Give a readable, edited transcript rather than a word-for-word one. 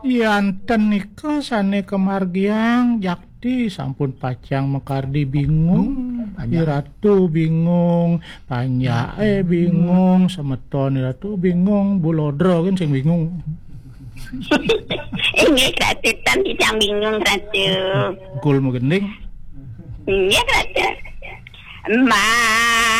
Yanten nika sane kemargiang jakti sampun pacang mekardi bingung. Ratu bingung, Panjae bingung, semeton Ratu bingung, Bulodro kan sing bingung. Inggih Ratu tan dicang bingung Ratu. Gul mau gending. Iya Ratu. Ma